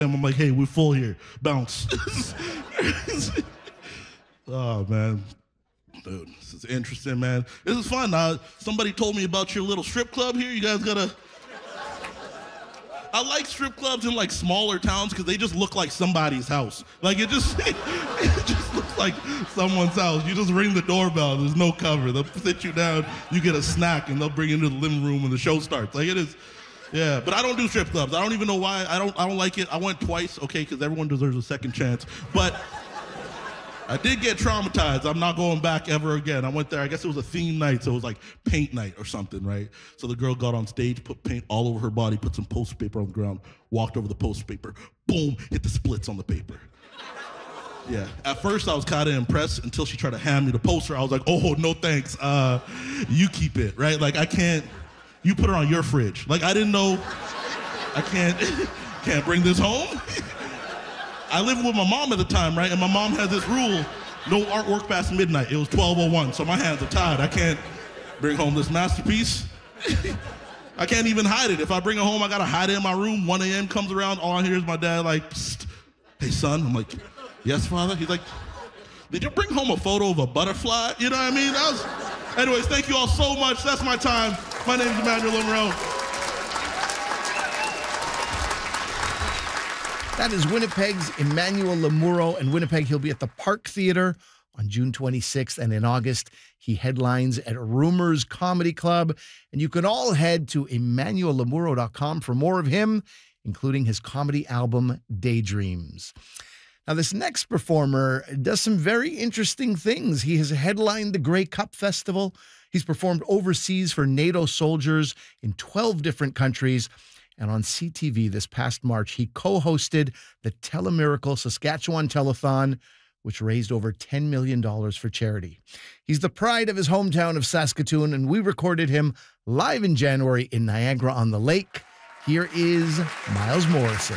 I'm like, hey, we're full here. Bounce. Oh, man. Dude, this is interesting, man. This is fun. Somebody told me about your little strip club here. You guys gotta... I like strip clubs in like smaller towns because they just look like somebody's house. Like it just looks like someone's house. You just ring the doorbell, there's no cover. They'll sit you down, you get a snack, and they'll bring you into the living room and the show starts. Like it is, yeah. But I don't do strip clubs. I don't even know why. I don't like it. I went twice, okay, because everyone deserves a second chance. But I did get traumatized. I'm not going back ever again. I went there, I guess it was a theme night, so it was like paint night or something, right? So the girl got on stage, put paint all over her body, put some post paper on the ground, walked over the post paper, boom, hit the splits on the paper. Yeah, at first I was kind of impressed until she tried to hand me the poster. I was like, oh, no thanks, you keep it, right? Like I can't, you put it on your fridge. Like I didn't know, I can't bring this home. I lived with my mom at the time, right? And my mom had this rule, no artwork past midnight. It was 12:01, so my hands are tied. I can't bring home this masterpiece. I can't even hide it. If I bring it home, I gotta hide it in my room. 1 a.m. comes around, all I hear is my dad like, psst, hey son. I'm like, yes, father? He's like, did you bring home a photo of a butterfly? You know what I mean? Anyways, thank you all so much. That's my time. My name is Emmanuel Lamoureux. That is Winnipeg's Emmanuel Lamoureux. In Winnipeg, he'll be at the Park Theatre on June 26th. And in August, he headlines at Rumors Comedy Club. And you can all head to EmmanuelLamoureux.com for more of him, including his comedy album, Daydreams. Now, this next performer does some very interesting things. He has headlined the Grey Cup Festival. He's performed overseas for NATO soldiers in 12 different countries. And on CTV this past March, he co-hosted the Telemiracle Saskatchewan Telethon, which raised over $10 million for charity. He's the pride of his hometown of Saskatoon, and we recorded him live in January in Niagara-on-the-Lake. Here is Miles Morrison.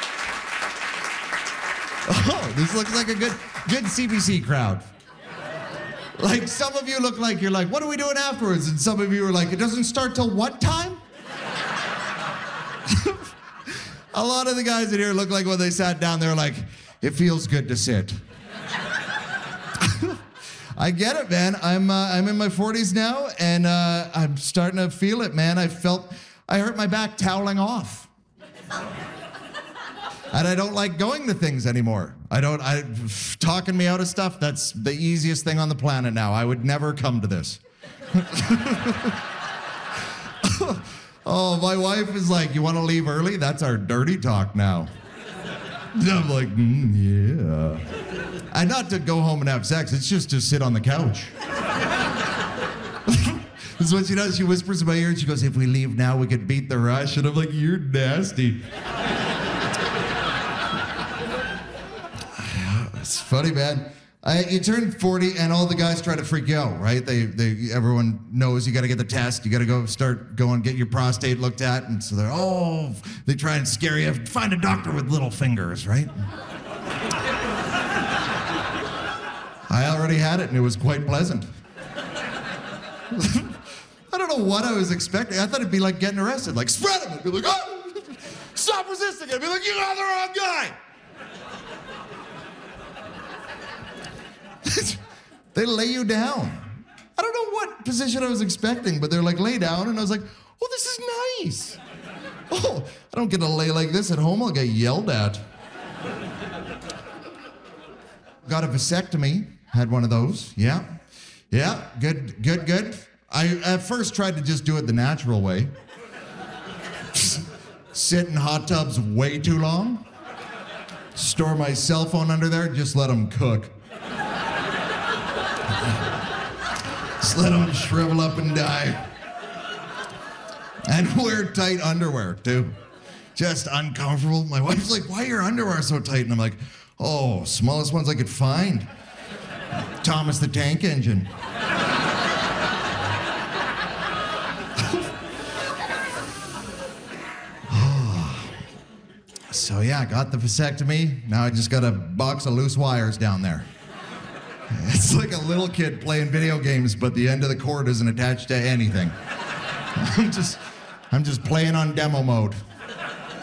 Oh, this looks like a good CBC crowd. Like, some of you look like you're like, what are we doing afterwards? And some of you are like, it doesn't start till what time? A lot of the guys in here look like when they sat down, they're like, it feels good to sit. I get it, man. I'm in my 40s now, and I'm starting to feel it, man. I hurt my back toweling off. And I don't like going to things anymore. Talking me out of stuff, that's the easiest thing on the planet now. I would never come to this. Oh, my wife is like, you want to leave early? That's our dirty talk now. And I'm like, yeah. And not to go home and have sex, it's just to sit on the couch. This is what she does. She whispers in my ear and she goes, if we leave now, we could beat the rush. And I'm like, you're nasty. It's funny, man. You turn 40 and all the guys try to freak you out, right? Everyone knows you got to get the test. You got to get your prostate looked at. And so they try and scare you. Find a doctor with little fingers, right? I already had it and it was quite pleasant. I don't know what I was expecting. I thought it'd be like getting arrested, like spread them. I'd be like, oh, stop resisting. I'd be like, you got the wrong guy. They lay you down. I don't know what position I was expecting, but they're like, lay down, and I was like, oh, this is nice. Oh, I don't get to lay like this at home. I'll get yelled at. Got a vasectomy. Had one of those. Yeah, good. I at first tried to just do it the natural way. Sit in hot tubs way too long. Store my cell phone under there, just let them cook. Just let them shrivel up and die. And wear tight underwear, too. Just uncomfortable. My wife's like, why are your underwear so tight? And I'm like, oh, smallest ones I could find. Thomas the Tank Engine. So yeah, I got the vasectomy. Now I just got a box of loose wires down there. It's like a little kid playing video games, but the end of the cord isn't attached to anything. I'm just playing on demo mode.